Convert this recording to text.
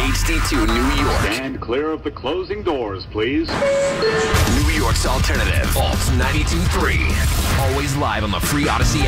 HD2 New York. Stand clear of the closing doors, please. New York's alternative. Alt 92.3. Always live on the free Odyssey app.